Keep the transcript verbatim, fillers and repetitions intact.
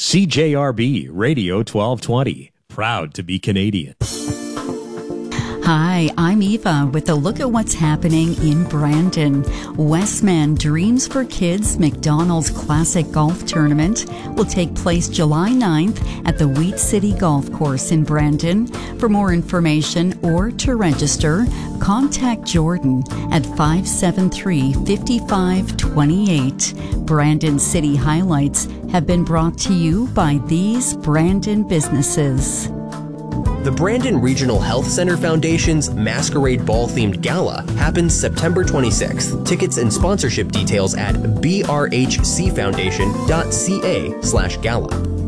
C J R B Radio twelve twenty, proud to be Canadian. Hi, I'm Eva with a look at what's happening in Brandon. Westman Dreams for Kids McDonald's Classic Golf Tournament will take place July ninth at the Wheat City Golf Course in Brandon. For more information or to register, contact Jordan at five seven three, five five two eight. Brandon City highlights have been brought to you by these Brandon businesses. The Brandon Regional Health Center Foundation's Masquerade Ball-themed gala happens September twenty-sixth. Tickets and sponsorship details at b r h c foundation dot c a slash gala.